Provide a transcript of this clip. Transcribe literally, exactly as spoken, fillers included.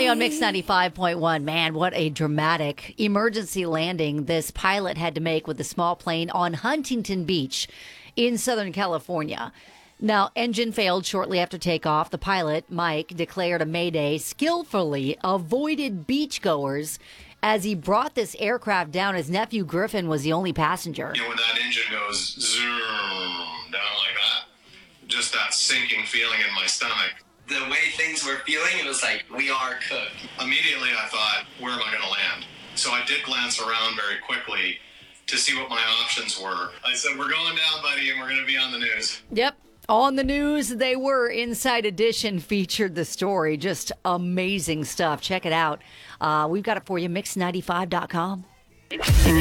Today on Mix ninety-five point one, man, what a dramatic emergency landing this pilot had to make with a small plane on Huntington Beach in Southern California. Now, engine failed shortly after takeoff. The pilot, Mike, declared a mayday, skillfully avoided beachgoers as he brought this aircraft down. His nephew, Griffin, was the only passenger. You know, when that engine goes zoom down like that, just that sinking feeling in my stomach. The way things were feeling, it was like, we are cooked. Immediately I thought, where am I going to land? So I did glance around very quickly to see what my options were. I said, we're going down, buddy, and we're going to be on the news. Yep. On the news, they were. Inside Edition featured the story. Just amazing stuff. Check it out. Uh, we've got it for you, mix ninety-five dot com.